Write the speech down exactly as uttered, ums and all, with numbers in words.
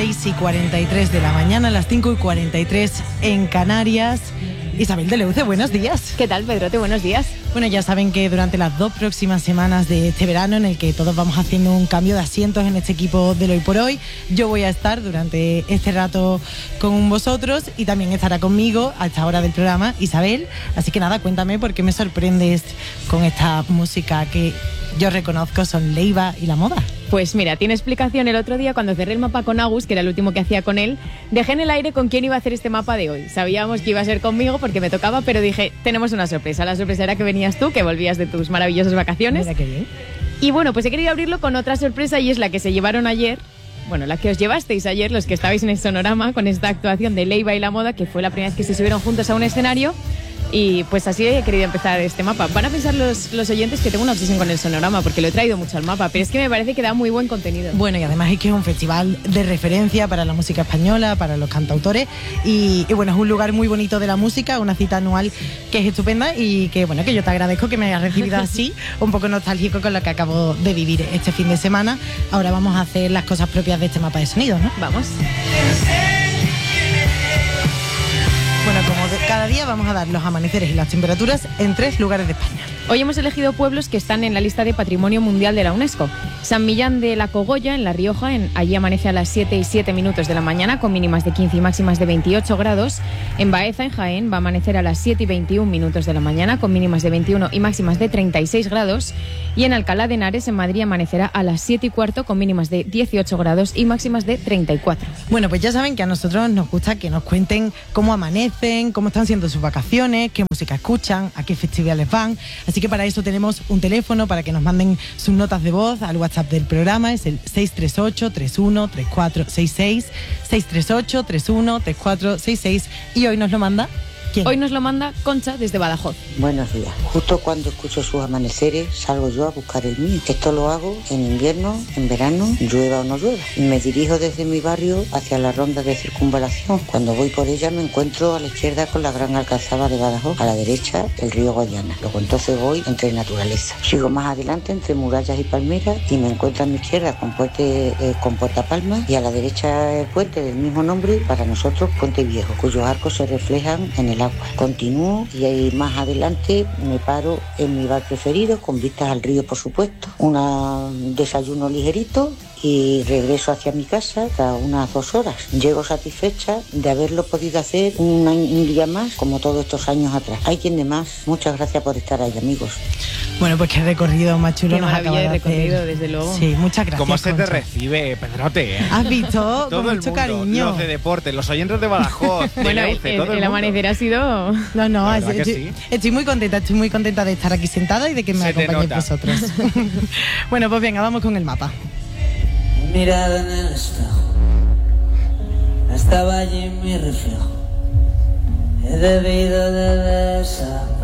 seis y cuarenta y tres de la mañana, las cinco y cuarenta y tres en Canarias. Isabel de Leuce, buenos días. ¿Qué tal, Pedrote? Buenos días. Bueno, ya saben que durante las dos próximas semanas de este verano, en el que todos vamos haciendo un cambio de asientos en este equipo del Hoy por Hoy, yo voy a estar durante este rato con vosotros y también estará conmigo a esta hora del programa Isabel. Así que nada, cuéntame por qué me sorprendes con esta música que yo reconozco son Leiva y La Moda. Pues mira, tiene explicación. El otro día, cuando cerré el mapa con Agus, que era el último que hacía con él, dejé en el aire con quién iba a hacer este mapa de hoy. Sabíamos que iba a ser conmigo porque me tocaba, pero dije, tenemos una sorpresa. La sorpresa era que venías tú, que volvías de tus maravillosas vacaciones. Mira qué bien. Y bueno, pues he querido abrirlo con otra sorpresa y es la que se llevaron ayer. Bueno, la que os llevasteis ayer, los que estabais en el Sonorama, con esta actuación de Leiva y La Moda, que fue la primera vez que se subieron juntos a un escenario. Y pues así he querido empezar este mapa. Van a pensar los, los oyentes que tengo una obsesión con el Sonorama, porque lo he traído mucho al mapa, pero es que me parece que da muy buen contenido. Bueno, y además es que es un festival de referencia para la música española, para los cantautores, y, y bueno, es un lugar muy bonito de la música, una cita anual que es estupenda y que bueno, que yo te agradezco que me hayas recibido así, un poco nostálgico con lo que acabo de vivir este fin de semana. Ahora vamos a hacer las cosas propias de este mapa de sonido, ¿no? Vamos. Bueno, como de cada día vamos a dar los amaneceres y las temperaturas en tres lugares de España. Hoy hemos elegido pueblos que están en la lista de Patrimonio Mundial de la UNESCO. San Millán de la Cogolla, en La Rioja, en, allí amanece a las siete y siete minutos de la mañana con mínimas de quince y máximas de veintiocho grados. En Baeza, en Jaén, va a amanecer a las siete y veintiún minutos de la mañana con mínimas de veintiuno y máximas de treinta y seis grados. Y en Alcalá de Henares, en Madrid, amanecerá a las siete y cuarto con mínimas de dieciocho grados y máximas de treinta y cuatro. Bueno, pues ya saben que a nosotros nos gusta que nos cuenten cómo amanecen, cómo están siendo sus vacaciones, qué música escuchan, a qué festivales van. Así que para eso tenemos un teléfono para que nos manden sus notas de voz al WhatsApp del programa. Es el seis tres ocho, tres uno, tres cuatro seis seis, seis tres ocho, tres uno, tres cuatro seis seis. Y hoy nos lo manda... ¿quién? Hoy nos lo manda Concha desde Badajoz. Buenos días. Justo cuando escucho sus amaneceres salgo yo a buscar el mío. Esto lo hago en invierno, en verano, llueva o no llueva. Me dirijo desde mi barrio hacia la ronda de circunvalación. Cuando voy por ella me encuentro a la izquierda con la gran alcazaba de Badajoz, a la derecha el río Guadiana. Luego entonces voy entre naturaleza. Sigo más adelante entre murallas y palmeras y me encuentro a mi izquierda con puente eh, con Puerta Palma y a la derecha el puente del mismo nombre, para nosotros Puente Viejo, cuyos arcos se reflejan en el agua. Continúo y ahí más adelante me paro en mi bar preferido, con vistas al río, por supuesto. Un desayuno ligerito y regreso hacia mi casa a unas dos horas. Llego satisfecha de haberlo podido hacer un, un día más, como todos estos años atrás. Hay quien de más. Muchas gracias por estar ahí, amigos. Bueno, pues qué recorrido más chulo Qué nos acaba de maravilla de hacer. recorrido, desde luego. Sí, muchas gracias. ¿Cómo se te Concha. recibe, Pedrote? ¿eh? ¿Has visto? Todo Con el mucho mundo, cariño. los de deporte, los oyentes de Badajoz, de Bueno, el, Leuce, el- todo el, el mundo. amanecer ha sido... No, no, La es- verdad que estoy, sí. estoy muy contenta, estoy muy contenta de estar aquí sentada y de que me Se te acompañéis nota. vosotros. Bueno, pues venga, vamos con el mapa. Mirada en el espejo, estaba allí mi reflejo. He debido de desaparecer.